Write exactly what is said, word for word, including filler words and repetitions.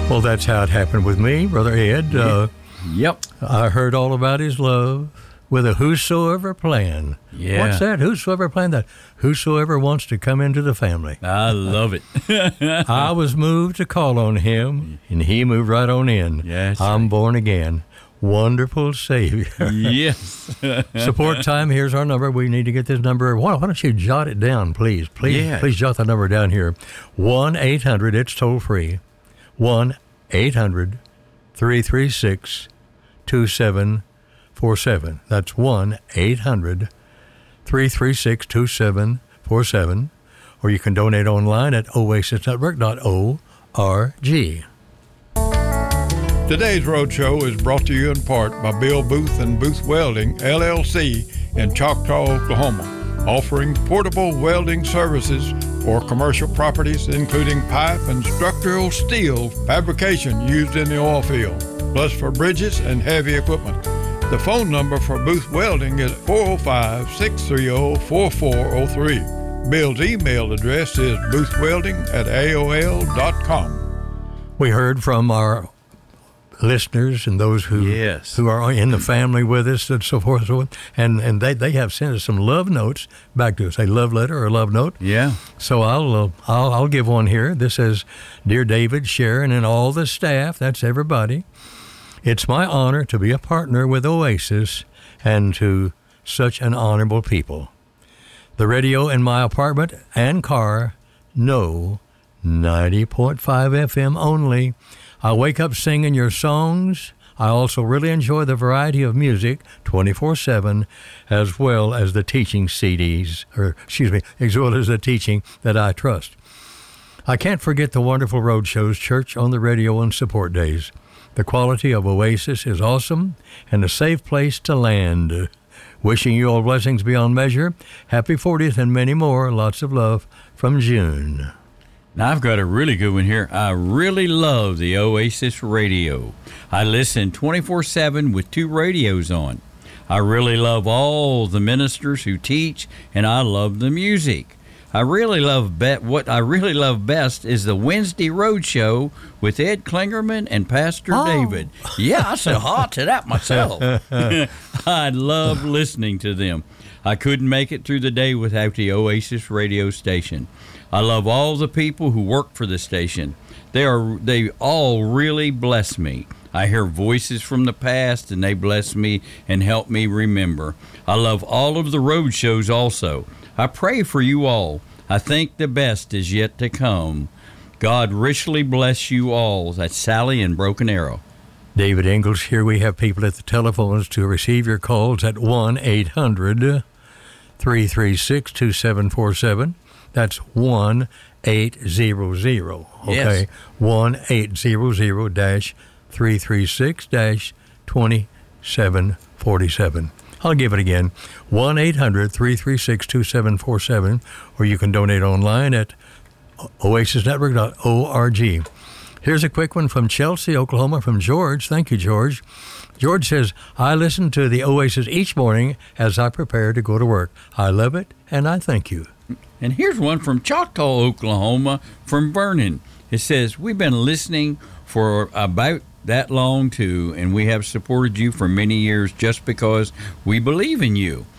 Well, that's how it happened with me, Brother Ed. Uh, yep. I heard all about his love with a whosoever plan. Yeah. What's that? Whosoever plan that? Whosoever wants to come into the family. I love it. I was moved to call on him, and he moved right on in. Yes. I'm right. born again. Wonderful Savior. Yes. Support time. Here's our number. We need to get this number. Why, why don't you jot it down, please? Please, yeah. please jot the number down here. one eight hundred, it's toll free. one eight hundred, three three six, two seven four seven. That's one eight hundred, three three six, two seven four seven. Or you can donate online at oasis network dot org. Today's Roadshow is brought to you in part by Bill Booth and Booth Welding, L L C, in Choctaw, Oklahoma, offering portable welding services for commercial properties, including pipe and structural steel fabrication used in the oil field, plus for bridges and heavy equipment. The phone number for Booth Welding is four oh five, six three oh, four four oh three. Bill's email address is boothwelding at A O L dot com. We heard from our listeners and those who yes. who are in the family with us and so forth and so forth. And, and they, they have sent us some love notes back to us, a love letter or a love note. Yeah. So I'll, uh, I'll I'll give one here. This says, Dear David, Sharon, and all the staff, that's everybody, it's my honor to be a partner with Oasis and to such an honorable people. The radio in my apartment and car, no, ninety point five F M only. I wake up singing your songs. I also really enjoy the variety of music twenty-four seven, as well as the teaching C Ds, or excuse me, as well as the teaching that I trust. I can't forget the wonderful road shows, church on the radio, and support days. The quality of Oasis is awesome and a safe place to land. Wishing you all blessings beyond measure. Happy fortieth and many more. Lots of love from June. Now, I've got a really good one here. I really love the Oasis radio. I listen twenty-four seven with two radios on. I really love all the ministers who teach, and I love the music. I really love be- what I really love best is the Wednesday Road Show with Ed Klingerman and Pastor oh. David. Yeah, I said hot to that myself. I love listening to them. I couldn't make it through the day without the Oasis radio station. I love all the people who work for the station. They are they all really bless me. I hear voices from the past, and they bless me and help me remember. I love all of the road shows also. I pray for you all. I think the best is yet to come. God richly bless you all. That's Sally in Broken Arrow. David Ingalls here. We have people at the telephones to receive your calls at one eight hundred, three three six, two seven four seven. That's one eight hundred, okay? Yes. one eight hundred, three three six, two seven four seven. I'll give it again, one eight hundred, three three six, two seven four seven, or you can donate online at oasis network dot org. Here's a quick one from Chelsea, Oklahoma, from George. Thank you, George. George says, I listen to the Oasis each morning as I prepare to go to work. I love it, and I thank you. And here's one from Choctaw, Oklahoma, from Vernon. It says, we've been listening for about that long, too, and we have supported you for many years just because we believe in you.